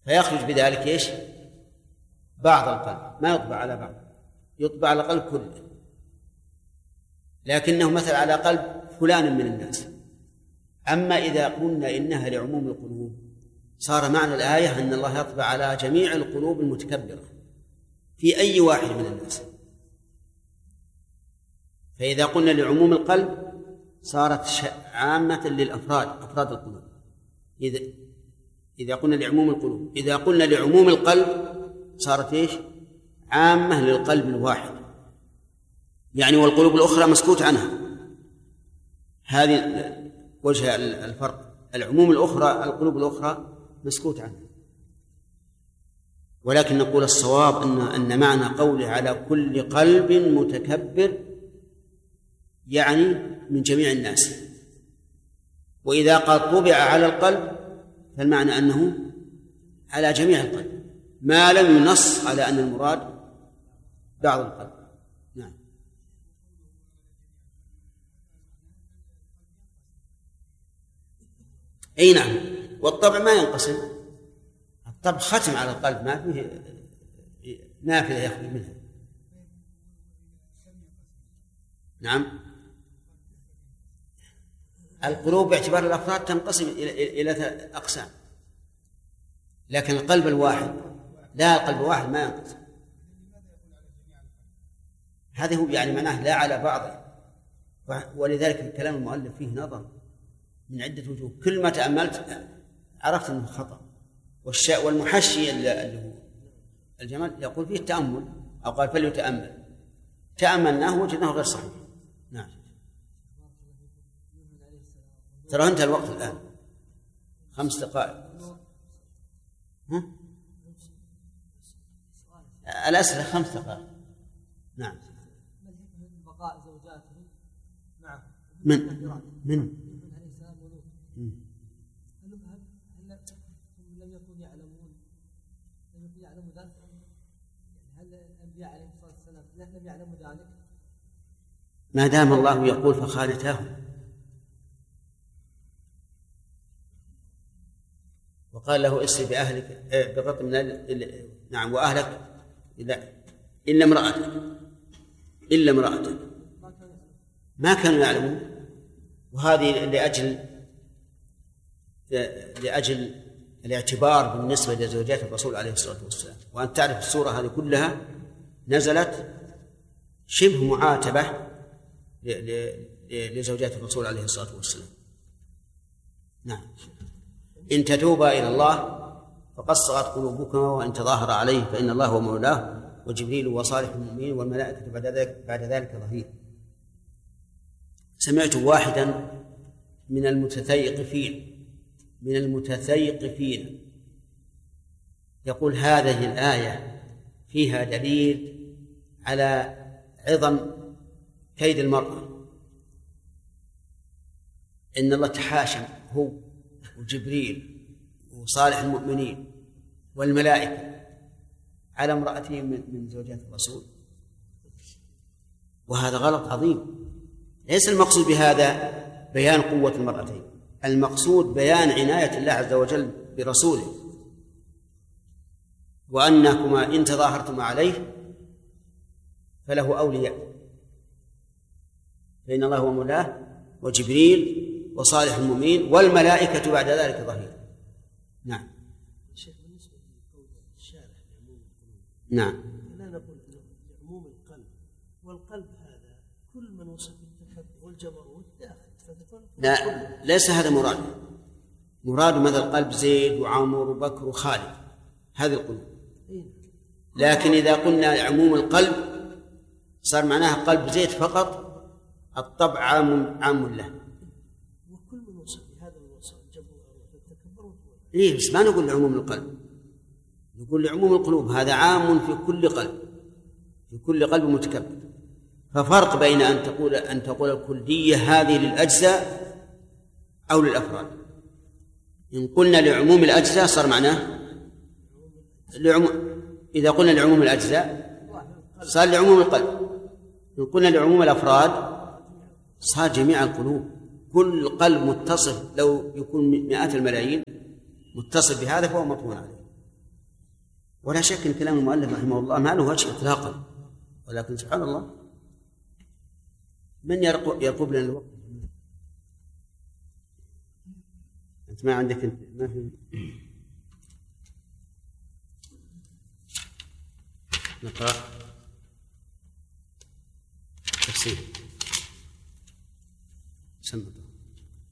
فيخرج بذلك إيش؟ بعض القلب، ما يطبع على بعض، يطبع على القلب كله، لكنه مثل على قلب فلان من الناس. أما إذا قلنا إنها لعموم القلوب صار معنى الآية أن الله يطبع على جميع القلوب المتكبرة في أي واحد من الناس. فإذا قلنا لعموم القلب صارت عامة للأفراد، أفراد القلوب. إذا قلنا لعموم القلوب، إذا قلنا لعموم القلب صارت إيش؟ عامة للقلب الواحد، يعني والقلوب الأخرى مسكوت عنها. هذه وجه الفرق، العموم الأخرى القلوب الأخرى مسكوت عنها. ولكن نقول الصواب أن معنى قوله على كل قلب متكبر يعني من جميع الناس. وإذا قال طبع على القلب فالمعنى أنه على جميع القلب، ما لم ينص على أن المراد بعض القلب. نعم. أي نعم، والطبع ما ينقسم، الطبع ختم على القلب، ما فيه نافذة يخرج منها. نعم، القلوب باعتبار الأفراد تنقسم إلى أقسام، لكن القلب الواحد لا، القلب الواحد ما ينقسم. هذا هو يعني معناه لا على بعضه. ولذلك كلام المؤلف فيه نظر من عدة وجوه، كل ما تأملت عرفت أنه خطأ. والمحشي اللي هو الجمال يقول فيه التأمل، أو قال فليتأمل، تأملناه وجدناه غير صحيح. نعم. ترى انتهى الوقت الآن، 5 دقائق. الأسئلة 5 دقائق. نعم. بقاء زوجاته معه من هل لم يكن يعلمون ذلك؟ هل الأنبياء عليهم الصلاة والسلام لم يعلموا ذلك؟ ما دام الله يقول فخانتاه، وقال له اسر بأهلك بقط من نعم وأهلك إلا امرأتك ما كانوا يعلمون. وهذه لأجل الاعتبار بالنسبة لزوجات الرسول عليه الصلاة والسلام. وأن تعرف السورة هذه كلها نزلت شبه معاتبة لزوجات الرسول عليه الصلاة والسلام. نعم. إن تتوبا إلى الله فقد صغت قلوبكما وإن تظاهر عليه فإن الله هو مولاه وجبريل وصالح المؤمنين والملائكة بعد ذلك ظهير. سمعت واحدا من المتثيقفين يقول هذه الآية فيها دليل على عظم كيد المرأة، إن الله تحاشم هو وجبريل وصالح المؤمنين والملائكة على امرأته من زوجات الرسول، وهذا غلط عظيم. ليس المقصود بهذا بيان قوة المرأتين، المقصود بيان عناية الله عز وجل برسوله، وأنكما إن تظاهرتما عليه فله أولياء، فإن الله هو مولاه وجبريل وصالح المؤمنين والملائكة بعد ذلك ظهير. نعم. شيخ، بالنسبة لقول الشارح لعموم القلوب، نعم، لا نقول لعموم القلب، والقلب هذا كل من وصف بالتكبر والجبروت داخل، لا ليس هذا مراد مثل قلب زيد وعمر وبكر وخالد، هذه القلوب. لكن إذا قلنا عموم القلب صار معناها قلب زيد فقط، الطبع عام له. وكل من وصف بهذا الوصف الجبر والتكبر. إيه، بس ما نقول لعموم القلب، نقول لعموم القلوب، هذا عام في كل قلب، في كل قلب متكبر. ففرق بين أن تقول الكلية هذه للأجزاء أو للأفراد. إن قلنا لعموم الأجزاء صار معناه إذا قلنا لعموم الأجزاء صار لعموم القلب. إن قلنا لعموم الأفراد صار جميع القلوب. كل قلب متصف، لو يكون 100 الملايين متصف بهذا فهو مطمون عليه. ولا شك أن كلام المؤلف رحمه الله ما له وجه إطلاقا، ولكن سبحان الله من يرقب لنا الوقت؟ أنت ما عندك، أنت ما في نقرأ تفسير سمط.